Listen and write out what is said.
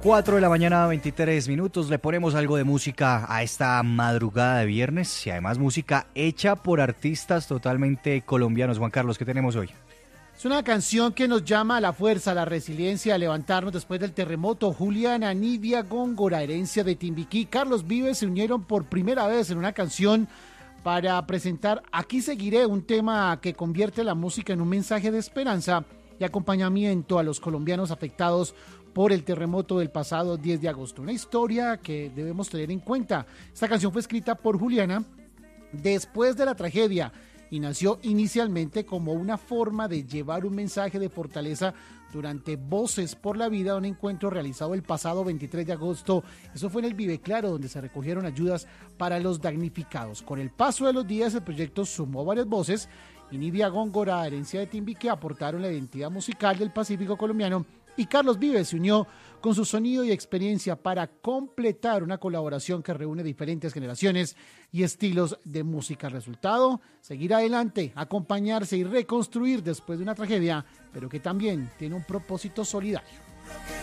4 de la mañana, 23 minutos. Le ponemos algo de música a esta madrugada de viernes y además música hecha por artistas totalmente colombianos. Juan Carlos, ¿qué tenemos hoy? Es una canción que nos llama a la fuerza, a la resiliencia, a levantarnos después del terremoto. Juliana, Nidia Góngora, herencia de Timbiquí, Carlos Vives se unieron por primera vez en una canción para presentar Aquí Seguiré, un tema que convierte la música en un mensaje de esperanza y acompañamiento a los colombianos afectados por el terremoto del pasado 10 de agosto. Una historia que debemos tener en cuenta. Esta canción fue escrita por Juliana después de la tragedia y nació inicialmente como una forma de llevar un mensaje de fortaleza durante Voces por la Vida, un encuentro realizado el pasado 23 de agosto. Eso fue en el Vive Claro, donde se recogieron ayudas para los damnificados. Con el paso de los días, el proyecto sumó varias voces y Nidia Góngora, herencia de Timbiquí, aportaron la identidad musical del Pacífico colombiano, y Carlos Vives se unió con su sonido y experiencia para completar una colaboración que reúne diferentes generaciones y estilos de música. El resultado, seguir adelante, acompañarse y reconstruir después de una tragedia, pero que también tiene un propósito solidario.